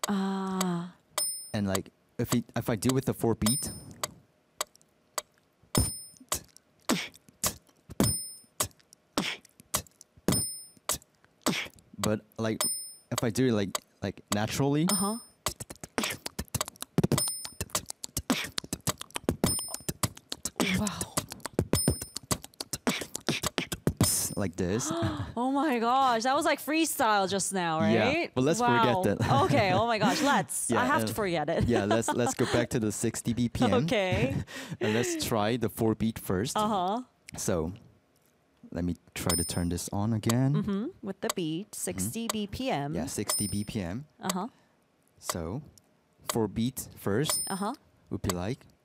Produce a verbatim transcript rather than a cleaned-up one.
Ah. And like if it, if I do with the four beat, but like if I do it like like naturally, Uh-huh. Wow. like this. Oh my gosh, that was like freestyle just now, right? Yeah, but let's wow. forget that. Okay, oh my gosh, let's. Yeah, I have uh, to forget it. Yeah, let's let's go back to the sixty B P M. Okay. And let's try the four beat first. Uh-huh. So let me try to turn this on again. Mm-hmm. With the beat, sixty B P M. Yeah, sixty B P M. Uh-huh. So four beat first Uh-huh. would be like